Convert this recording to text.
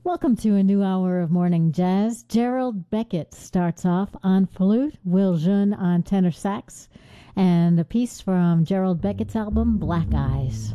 Welcome to a new hour of morning jazz. Gerald Beckett starts off on flute, Will Jun on tenor sax, and a piece from Gerald Beckett's album, Black Eyes.